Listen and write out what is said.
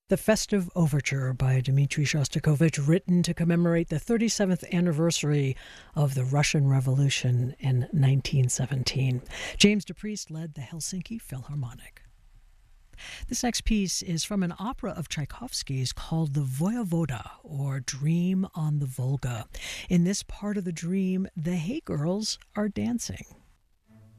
The Festive Overture by Dmitri Shostakovich, written to commemorate the 37th anniversary of the Russian Revolution in 1917. James DePriest led the Helsinki Philharmonic. This next piece is from an opera of Tchaikovsky's called The Voyevoda, or Dream on the Volga. In this part of the dream, the Hay Girls are dancing.